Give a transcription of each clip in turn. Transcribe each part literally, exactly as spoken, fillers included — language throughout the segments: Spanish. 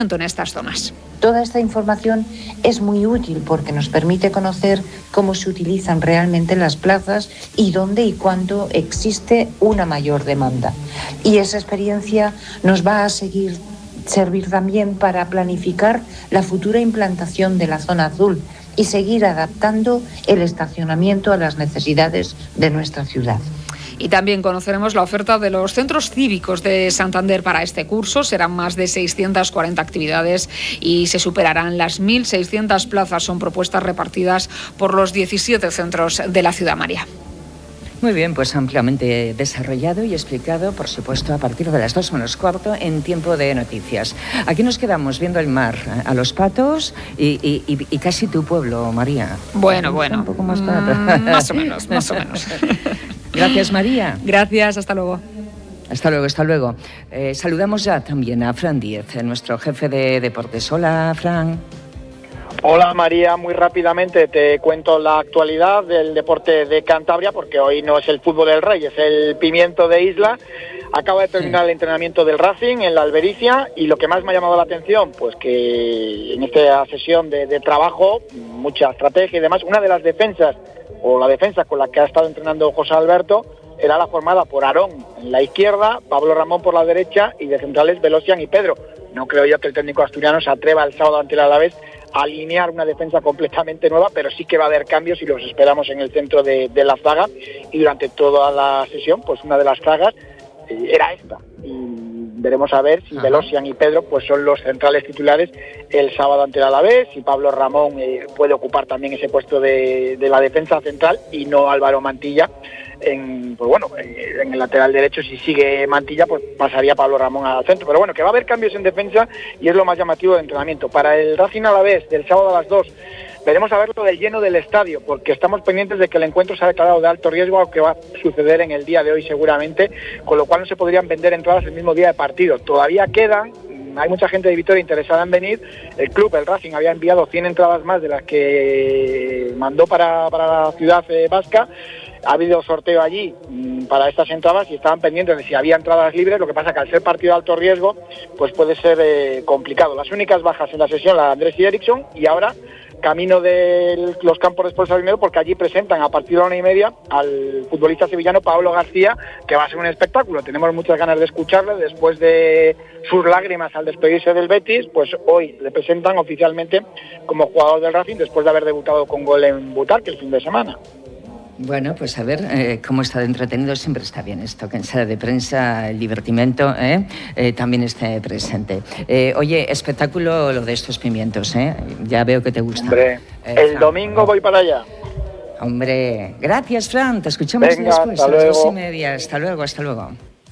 en estas zonas. Toda esta información es muy útil porque nos permite conocer cómo se utilizan realmente las plazas y dónde y cuándo existe una mayor demanda. Y esa experiencia nos va a seguir servir también para planificar la futura implantación de la zona azul y seguir adaptando el estacionamiento a las necesidades de nuestra ciudad. Y también conoceremos la oferta de los centros cívicos de Santander para este curso. Serán más de seiscientas cuarenta actividades y se superarán las mil seiscientas plazas. Son propuestas repartidas por los diecisiete centros de la ciudad, María. Muy bien, pues ampliamente desarrollado y explicado, por supuesto, a partir de las dos menos cuarto en Tiempo de Noticias. Aquí nos quedamos viendo el mar, a los patos y, y, y, y casi tu pueblo, María. Bueno, bueno. Un poco más, para... mm, más o menos, más o menos. Gracias, María. Gracias, hasta luego. Hasta luego, hasta luego. Eh, saludamos ya también a Fran Díez, nuestro jefe de deportes. Hola, Fran. Hola María, muy rápidamente te cuento la actualidad del deporte de Cantabria, porque hoy no es el fútbol del Rey, es el pimiento de Isla. Acaba de terminar sí. el entrenamiento del Racing en la Albericia y lo que más me ha llamado la atención, pues que en esta sesión de, de trabajo, mucha estrategia y demás, una de las defensas, o la defensa con la que ha estado entrenando José Alberto, era la formada por Aarón en la izquierda, Pablo Ramón por la derecha y de centrales Velosian y Pedro. No creo yo que el técnico asturiano se atreva el sábado ante el Alavés a alinear una defensa completamente nueva, pero sí que va a haber cambios y los esperamos en el centro de, de la zaga, y durante toda la sesión pues una de las zagas eh, era esta, y veremos a ver si Ajá. Velosian y Pedro pues son los centrales titulares el sábado ante el Alavés, si Pablo Ramón eh, puede ocupar también ese puesto de, de la defensa central y no Álvaro Mantilla. En, pues bueno, en el lateral derecho, si sigue Mantilla, pues pasaría Pablo Ramón al centro. Pero bueno, que va a haber cambios en defensa y es lo más llamativo del entrenamiento. Para el Racing Alavés del sábado a las dos, veremos a ver lo del lleno del estadio, porque estamos pendientes de que el encuentro se ha declarado de alto riesgo, aunque va a suceder en el día de hoy seguramente, con lo cual no se podrían vender entradas el mismo día de partido. Todavía quedan, hay mucha gente de Vitoria interesada en venir. El club, el Racing, había enviado cien entradas más de las que mandó para, para la ciudad eh, vasca. Ha habido sorteo allí mmm, para estas entradas y estaban pendientes de si había entradas libres. Lo que pasa que al ser partido de alto riesgo pues puede ser eh, complicado. Las únicas bajas en la sesión, la de Andrés y Eriksson, y ahora camino de los campos de Sport Salinero, porque allí presentan a partir de la una y media al futbolista sevillano Paolo García, que va a ser un espectáculo. Tenemos muchas ganas de escucharle después de sus lágrimas al despedirse del Betis. Pues hoy le presentan oficialmente como jugador del Racing después de haber debutado con gol en Butarque el fin de semana. Bueno, pues a ver eh, cómo está de entretenido. Siempre está bien esto, que en sala de prensa el divertimento ¿eh? Eh, también esté presente. Eh, oye, espectáculo lo de estos pimientos, ¿eh? Ya veo que te gusta. Hombre, eh, el Fran, domingo voy para allá. Hombre, gracias, Fran. Te escuchamos Venga, después hasta a las luego. dos y media. Hasta luego, hasta luego.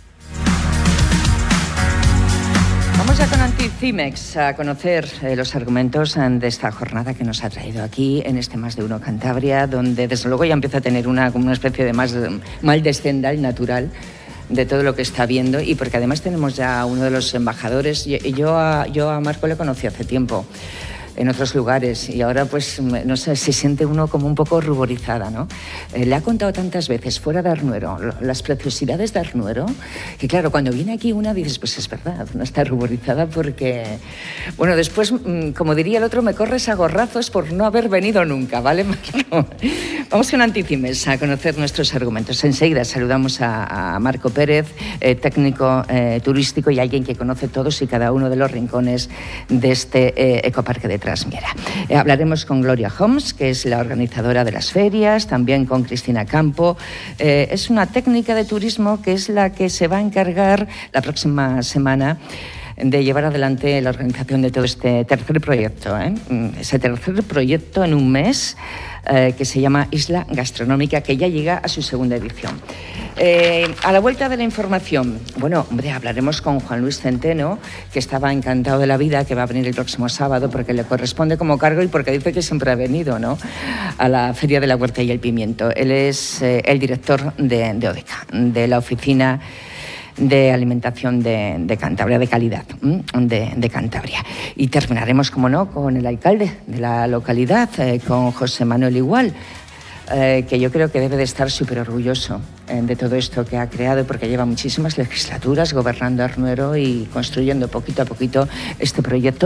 Vamos ya con Anticimex a conocer eh, los argumentos de esta jornada que nos ha traído aquí en este Más de Uno Cantabria, donde desde luego ya empieza a tener una, como una especie de más, mal descendal natural de todo lo que está viendo, y porque además tenemos ya uno de los embajadores. Yo, yo, a, yo a Marco le conocí hace tiempo en otros lugares y ahora pues no sé, se siente uno como un poco ruborizada, ¿no? Eh, le ha contado tantas veces fuera de Arnuero las preciosidades de Arnuero, que claro, cuando viene aquí una dices, pues es verdad, no está ruborizada porque, bueno, después, como diría el otro, me corres a gorrazos por no haber venido nunca, ¿vale, Marco? Vamos con Anticimex a conocer nuestros argumentos. Enseguida saludamos a, a Marco Pérez, eh, técnico eh, turístico y alguien que conoce todos y cada uno de los rincones de este eh, ecoparque de Trasmiera. Eh, hablaremos con Gloria Homs, que es la organizadora de las ferias, también con Cristina Campo. Eh, es una técnica de turismo que es la que se va a encargar la próxima semana de llevar adelante la organización de todo este tercer proyecto, ¿eh? Ese tercer proyecto en un mes eh, que se llama Isla Gastronómica, que ya llega a su segunda edición. Eh, a la vuelta de la información, bueno, hombre, hablaremos con Juan Luis Centeno, que estaba encantado de la vida, que va a venir el próximo sábado porque le corresponde como cargo y porque dice que siempre ha venido, ¿no?, a la Feria de la Huerta y el Pimiento. Él es eh, el director de, de ODECA, de la Oficina de Alimentación de, de Cantabria, de calidad de, de Cantabria. Y terminaremos, como no, con el alcalde de la localidad, eh, con José Manuel Igual, eh, que yo creo que debe de estar súper orgulloso eh, de todo esto que ha creado, porque lleva muchísimas legislaturas gobernando Arnuero y construyendo poquito a poquito este proyecto